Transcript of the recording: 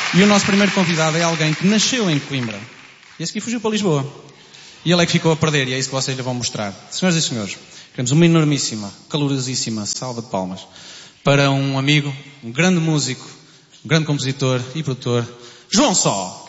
E o nosso primeiro convidado é alguém que nasceu em Coimbra. E esse aqui fugiu para Lisboa. E ele é que ficou a perder, e é isso que vocês lhe vão mostrar. Senhoras e senhores, queremos uma enormíssima, calorosíssima salva de palmas para um amigo, um grande músico, um grande compositor e produtor, João Só.